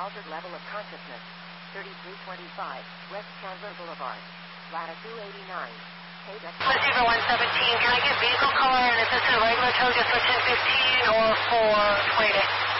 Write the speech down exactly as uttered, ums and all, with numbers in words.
altered level of consciousness. thirty-three twenty-five, West Chandler Boulevard. Latitude eighty-nine. Receiver one seventeen, can I get vehicle color and is this a regular tow just for ten fifteen or for twenty day?